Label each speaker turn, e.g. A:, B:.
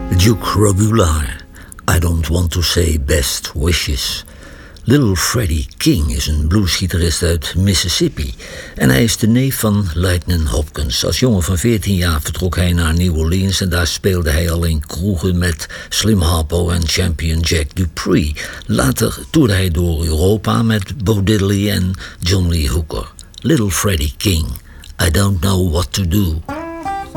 A: Duke Robillard, I Don't Want To Say Best Wishes. Little Freddie King is een bluesgitarist uit Mississippi en hij is de neef van Lightnin' Hopkins. Als jongen van 14 jaar vertrok hij naar New Orleans en daar speelde hij al in kroegen met Slim Harpo en champion Jack Dupree. Later toerde hij door Europa met Bo Diddley en John Lee Hooker. Little Freddie King, I Don't Know What To Do.